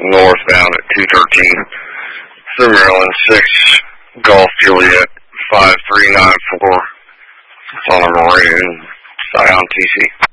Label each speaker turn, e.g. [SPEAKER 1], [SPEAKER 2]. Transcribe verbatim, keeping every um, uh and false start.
[SPEAKER 1] northbound at two thirteen through Maryland, six Golf Juliet five three nine four on a Maroon Scion T C.